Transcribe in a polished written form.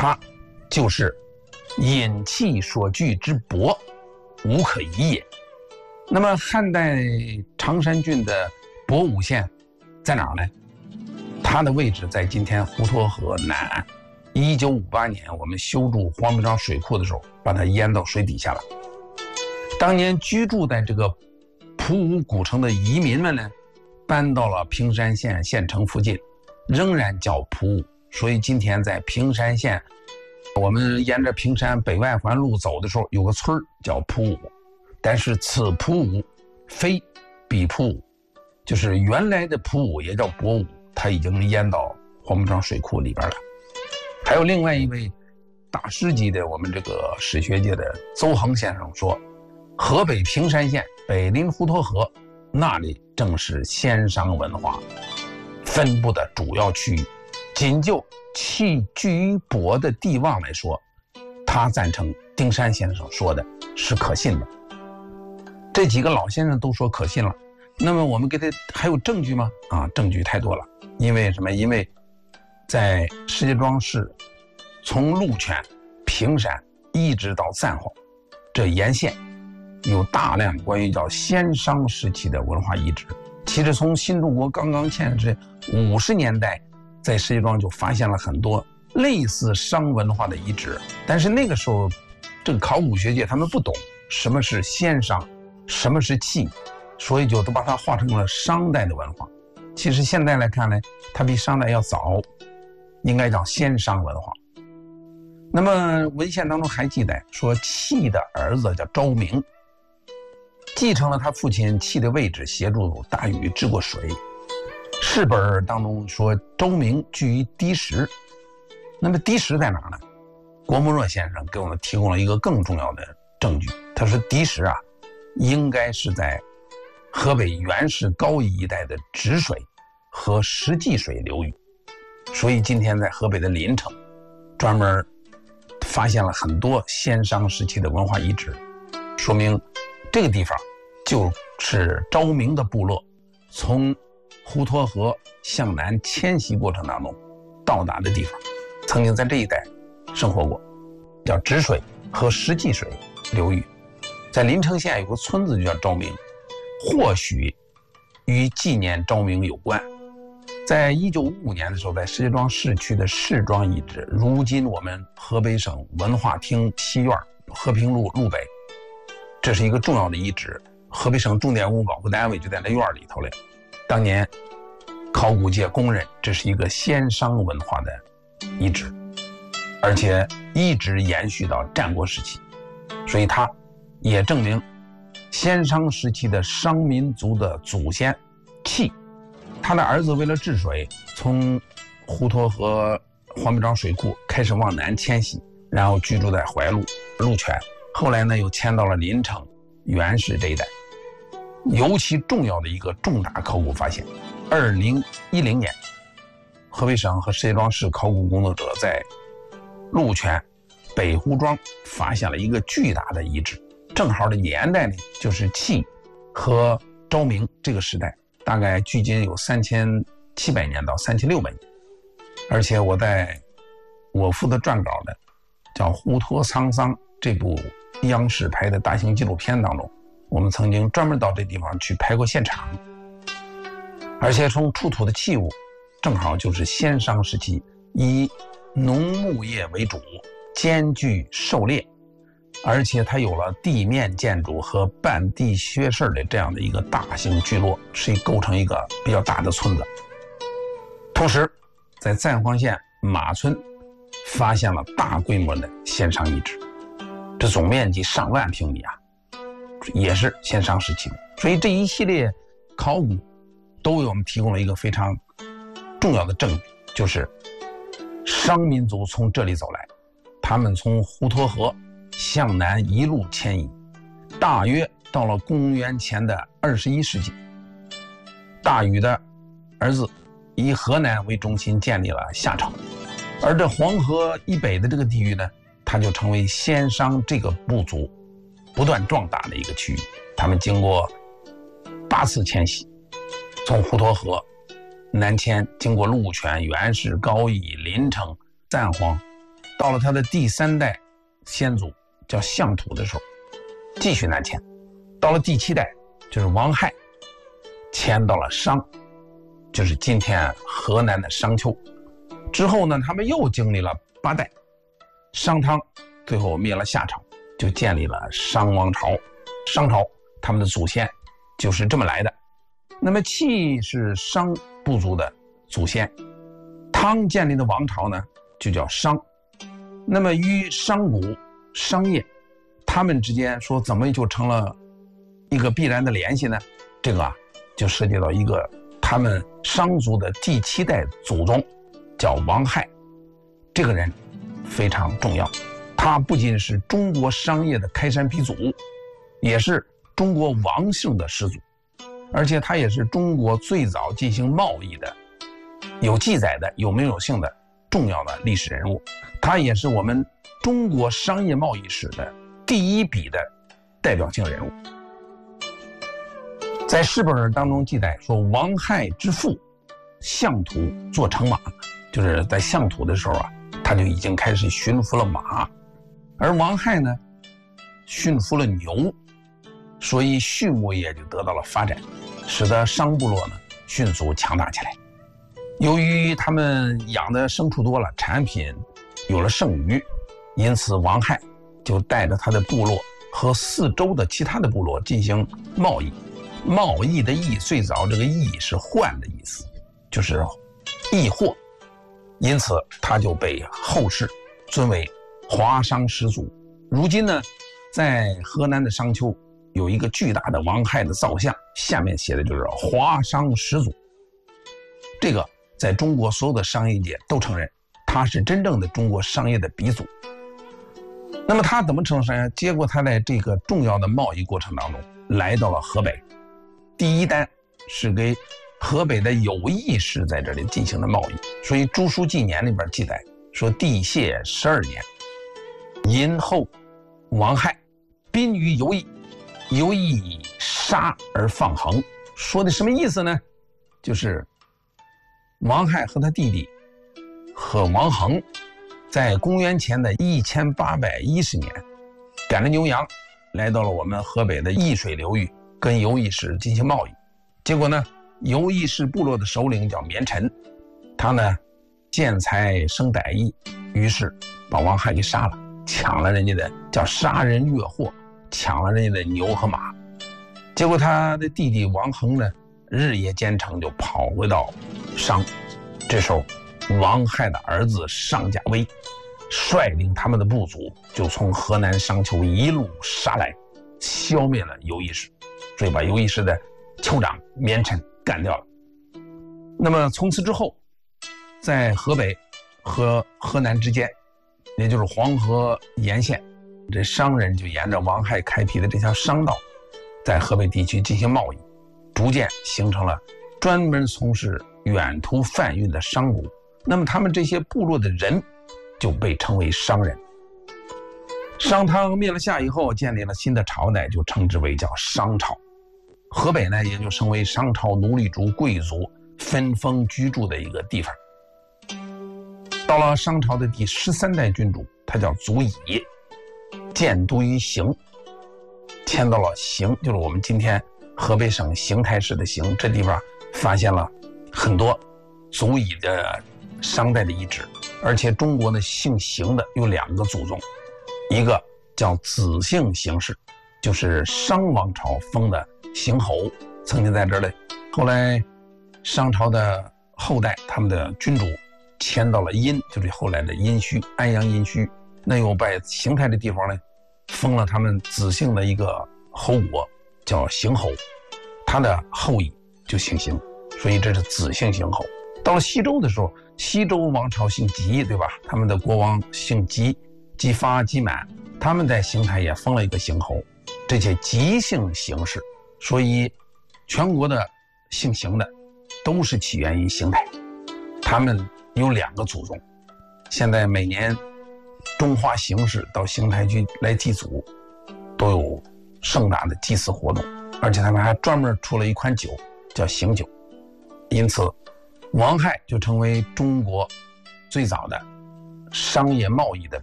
它就是引气所聚之博，无可移也。那么汉代常山郡的博武县在哪儿呢？它的位置在今天滹沱河南岸。1958年我们修筑黄浦江水库的时候，把它淹到水底下了。当年居住在这个蒲武古城的移民们呢，搬到了平山县县城附近，仍然叫蒲武。所以今天在平山县，我们沿着平山北外环路走的时候，有个村叫蒲武。但是此蒲武非彼蒲武，就是原来的蒲武也叫博武，它已经淹到黄浦江水库里边了。还有另外一位大师级的我们这个史学界的邹衡先生说，河北平山县北临滹沱河，那里正是先商文化分布的主要区域。仅就气聚于博的地望来说，他赞成丁山先生说的是可信的。这几个老先生都说可信了，那么我们给他还有证据吗？证据太多了。因为什么？因为在石家庄市从鹿泉、平山一直到赞皇这沿线，有大量关于叫先商时期的文化遗址。其实从新中国刚刚建设50年代，在石家庄就发现了很多类似商文化的遗址，但是那个时候这个考古学界他们不懂什么是先商，什么是契，所以就都把它划成了商代的文化。其实现在来看呢，它比商代要早，应该叫先商文化。那么文献当中还记载说，契的儿子叫昭明，继承了他父亲契的位置，协助大禹治过水。世本当中说周明居于氐石，那么氐石在哪儿呢？郭沫若先生给我们提供了一个更重要的证据，他说氐石应该是在河北原始高邑一带的止水和石稷水流域。所以今天在河北的临城专门发现了很多先商时期的文化遗址，说明这个地方就是昭明的部落从滹沱河向南迁徙过程当中到达的地方，曾经在这一带生活过，叫止水和石稷水流域。在临城县有个村子就叫昭明，或许与纪念昭明有关。在1955年的时候，在石家庄市区的市庄遗址，如今我们河北省文化厅西院和平路路北，这是一个重要的遗址，河北省重点文物保护单位就在那院里头了。当年考古界公认这是一个先商文化的遗址，而且一直延续到战国时期，所以它也证明先商时期的商民族的祖先契，他的儿子为了治水，从滹沱河黄浦江水库开始往南迁徙，然后居住在怀路、鹿泉，后来呢又迁到了临城、原市这一带。尤其重要的一个重大考古发现，2010年河北省和石家庄市考古工作者在鹿泉北湖庄发现了一个巨大的遗址，正好的年代呢就是契和昭明这个时代，大概距今有3700年到3600年。而且我在我负责撰稿的叫《滹沱沧桑》这部央视拍的大型纪录片当中，我们曾经专门到这地方去拍过现场，而且从出土的器物正好就是先商时期以农牧业为主，兼具狩猎，而且它有了地面建筑和半地薛氏的这样的一个大型聚落，是构成一个比较大的村子。同时在赞皇县马村发现了大规模的先商遗址，这总面积上万平米也是先商时期的。所以这一系列考古都为我们提供了一个非常重要的证据，就是商民族从这里走来，他们从滹沱河向南一路迁移，大约到了公元前的21世纪，大禹的儿子以河南为中心建立了夏朝，而这黄河以北的这个地域呢，它就成为先商这个部族不断壮大的一个区域。他们经过8次迁徙，从滹沱河南迁，经过鹿泉、原氏、高邑、临城、赞皇， 到了他的第3代先祖叫相土的时候，继续南迁，到了第7代就是王亥，迁到了商，就是今天河南的商丘。之后呢，他们又经历了8代，商汤最后灭了夏朝，就建立了商王朝。商朝他们的祖先就是这么来的。那么契是商部族的祖先，汤建立的王朝呢就叫商。那么与商贾、商业他们之间说怎么就成了一个必然的联系呢？这个就涉及到一个他们商族的第7代祖宗叫王亥。这个人非常重要，他不仅是中国商业的开山鼻祖，也是中国王姓的始祖，而且他也是中国最早进行贸易的有记载的有名有姓的重要的历史人物。他也是我们中国商业贸易史的第一笔的代表性人物。在史本当中记载说，王亥之父相土坐乘马，就是在相土的时候他就已经开始驯服了马，而王亥呢驯服了牛，所以畜牧业就得到了发展，使得商部落呢迅速强大起来。由于他们养的牲畜多了，产品有了剩余，因此王亥就带着他的部落和四周的其他的部落进行贸易。贸易的易，最早这个易是换的意思，就是易货，因此他就被后世尊为华商始祖。如今呢，在河南的商丘有一个巨大的王亥的造像，下面写的就是华商始祖。这个在中国所有的商业界都承认他是真正的中国商业的鼻祖。那么他怎么成商业？结果他在这个重要的贸易过程当中来到了河北，第一单是给河北的有义氏在这里进行的贸易。所以《朱书纪年》里边记载说，帝谢12年，殷后王亥宾于游邑，游邑杀而放衡。说的什么意思呢？就是王亥和他弟弟和王衡在公元前的1810年赶着牛羊来到了我们河北的易水流域，跟游邑氏进行贸易。结果呢，游邑氏部落的首领叫绵陈，他呢见财生歹意，于是把王亥给杀了，抢了人家的，叫杀人越货，抢了人家的牛和马。结果他的弟弟王衡呢日夜兼程，就跑回到商。这时候王亥的儿子商贾威率领他们的部族就从河南商丘一路杀来，消灭了游邑氏，所以把游邑氏的酋长绵陈干掉了。那么从此之后，在河北和河南之间，也就是黄河沿线，这商人就沿着王亥开辟的这条商道，在河北地区进行贸易，逐渐形成了专门从事远途贩运的商贾。那么他们这些部落的人就被称为商人。商汤灭了夏以后，建立了新的朝代，就称之为叫商朝。河北呢，也就成为商朝奴隶主、贵族分封居住的一个地方。到了商朝的第13代君主，他叫祖乙，建都于邢，迁到了邢，就是我们今天河北省邢台市的邢。这地方发现了很多祖乙的商代的遗址，而且中国的姓邢的有2个祖宗，一个叫子姓邢氏，就是商王朝封的邢侯，曾经在这里。后来商朝的后代，他们的君主迁到了殷，就是后来的殷墟，安阳殷墟。那又在邢台的地方呢，封了他们子姓的一个侯国，叫邢侯，他的后裔就姓邢，所以这是子姓邢侯。到了西周的时候，西周王朝姓姬，对吧？他们的国王姓姬，姬发、姬满，他们在邢台也封了一个邢侯，这些姬姓邢氏。所以全国的姓邢的都是起源于邢台，他们有2个祖宗。现在每年中华邢氏到邢台去来祭祖，都有盛大的祭祀活动，而且他们还专门出了一款酒叫邢酒。因此王亥就成为中国最早的商业贸易的